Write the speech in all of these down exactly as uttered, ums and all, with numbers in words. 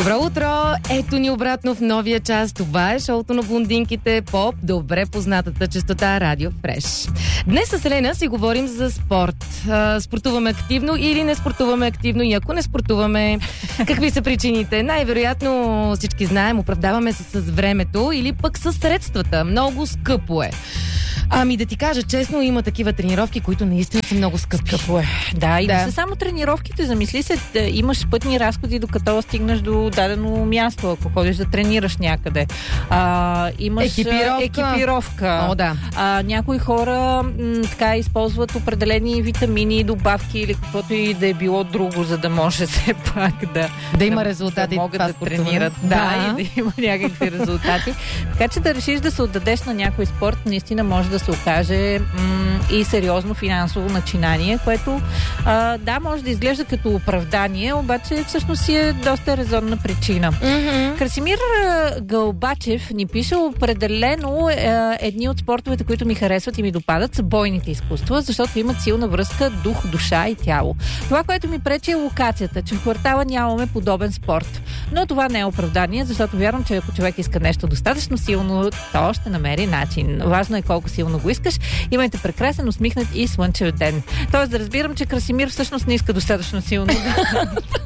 Добро утро! Ето ни обратно в новия час. Това е шоуто на блондинките Поп, добре познатата честота Радио Фреш. Днес с Елена си говорим за спорт. А, спортуваме активно или не спортуваме активно, и ако не спортуваме, какви са причините? Най-вероятно всички знаем, оправдаваме се с времето или пък с средствата. Много скъпо е. Ами да ти кажа честно, има такива тренировки, които наистина са много скъпи. Скъпо е. Да, и да. не са само тренировките. Замисли се, да имаш пътни разходи, докато стигнеш до дадено място, ако ходиш да тренираш някъде. А, имаш екипировка. екипировка. О, да. А, някои хора м, така използват определени витамини, добавки или каквото и да е било друго, за да може все пак да, да има резултати, да могат да тренират. Да, да, и да има някакви резултати. Така че да решиш да се отдадеш на някой спорт, наистина може да се окаже м- и сериозно финансово начинание, което а, да, може да изглежда като оправдание, обаче всъщност си е доста резонна причина. Mm-hmm. Красимир Гълбачев ни пише: определено е, едни от спортовете, които ми харесват и ми допадат, са бойните изкуства, защото имат силна връзка дух, душа и тяло. Това, което ми пречи, е локацията, че в квартала нямаме подобен спорт. Но това не е оправдание, защото вярвам, че ако човек иска нещо достатъчно силно, то ще намери начин. Важно е колко силно го искаш. Имайте прекрасен, усмихнат и слънчев ден. Тоест да разбирам, че Красимир всъщност не иска достатъчно силно да,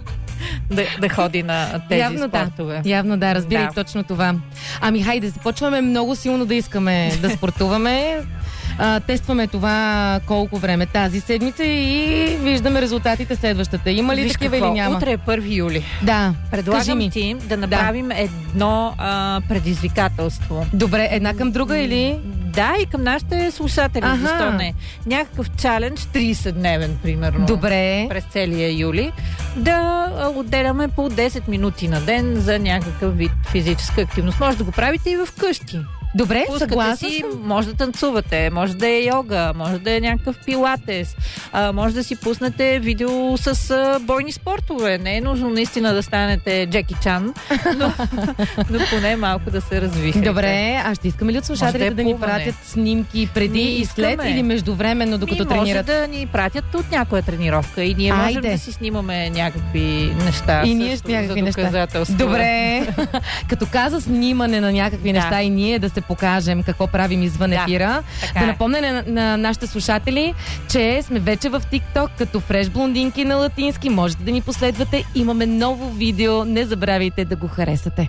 да, да ходи на тези явно спортове. Да. Явно да, разбирай да. Точно това. Ами хайде, започваме много силно да искаме да спортуваме. А, тестваме това колко време тази седмица и виждаме резултатите следващата. Има ли Виж такива какво? или няма? Утре е първи юли. Да. Предлагам ти да направим да. едно а, предизвикателство. Добре, една към друга или? Да, и към нашите слушатели. Аха. Защо не? Някакъв чалендж, тридесетдневен, примерно. Добре. През целия юли. Да отделяме по десет минути на ден за някакъв вид физическа активност. Може да го правите и вкъщи. Добре, съгласна си, съм. може да танцувате, може да е йога, може да е някакъв пилатес, а, може да си пуснете видео с а, бойни спортове. Не е нужно наистина да станете Джеки Чан, но, но поне малко да се развихате. Добре, а ще искаме ли от слушателите да, да ни пратят снимки преди Ми и след или междувременно, докато Ми, тренират? Може да ни пратят от някоя тренировка и ние можем Айде. да си снимаме някакви неща. И ние ще някакви неща. Добре. Като каза снимане на някакви да. неща и ние да се покажем какво правим извън да, ефира. Да е. напомня на, на нашите слушатели, че сме вече в TikTok като Фреш Блондинки на латински. Можете да ни последвате. Имаме ново видео. Не забравяйте да го харесате.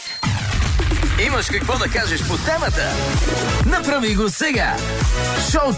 Имаш какво да кажеш по темата? Направи го сега! Шоу